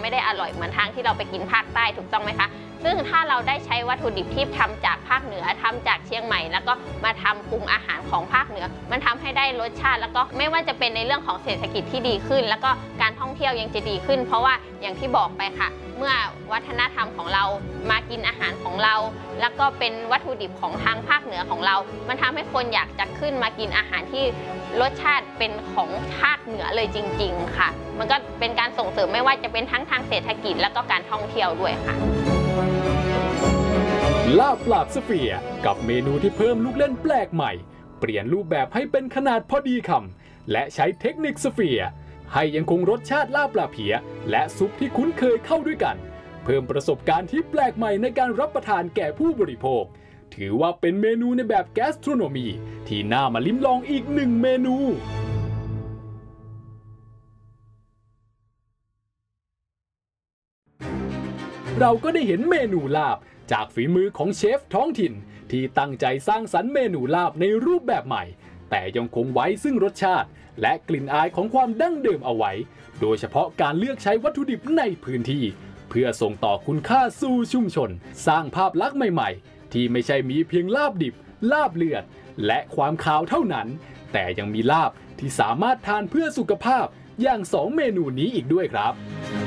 ไม่ได้อร่อยเหมือนทางที่เราไปกินภาคใต้ถูกต้องไหมคะซึ่งถ้าเราได้ใช้วัตถุดิบที่ทำจากภาคเหนือทำจากเชียงใหม่แล้วก็มาทำปรุงอาหารของภาคเหนือมันทำให้ได้รสชาติแล้วก็ไม่ว่าจะเป็นในเรื่องของเศรษฐกิจที่ดีขึ้นแล้วก็การท่องเที่ยวยังจะดีขึ้นเพราะว่าอย่างที่บอกไปค่ะเมื่อวัฒนธรรมของเรามากินอาหารของเราแล้วก็เป็นวัตถุดิบของทางภาคเหนือของเรามันทำให้คนอยากจะขึ้นมากินอาหารที่รสชาติเป็นของภาคเหนือเลยจริงๆค่ะมันก็เป็นการส่งเสริมไม่ว่าจะเป็นทั้งทางเศรษฐกิจแล้วก็การท่องเที่ยวด้วยค่ะลาบปลาบสเฟียร์กับเมนูที่เพิ่มลูกเล่นแปลกใหม่เปลี่ยนรูปแบบให้เป็นขนาดพอดีคำและใช้เทคนิคสเฟียร์ให้ยังคงรสชาติลาบปลาเพียและซุปที่คุ้นเคยเข้าด้วยกันเพิ่มประสบการณ์ที่แปลกใหม่ในการรับประทานแก่ผู้บริโภคถือว่าเป็นเมนูในแบบแกสโทรโนมีที่น่ามาลิ้มลองอีกหนึ่งเมนูเราก็ได้เห็นเมนูลาบจากฝีมือของเชฟท้องถิ่นที่ตั้งใจสร้างสรรค์เมนูลาบในรูปแบบใหม่แต่ยังคงไว้ซึ่งรสชาติและกลิ่นอายของความดั้งเดิมเอาไว้โดยเฉพาะการเลือกใช้วัตถุดิบในพื้นที่เพื่อส่งต่อคุณค่าสู่ชุมชนสร้างภาพลักษณ์ใหม่ๆที่ไม่ใช่มีเพียงลาบดิบลาบเลือดและความขาวเท่านั้นแต่ยังมีลาบที่สามารถทานเพื่อสุขภาพอย่าง2เมนูนี้อีกด้วยครับ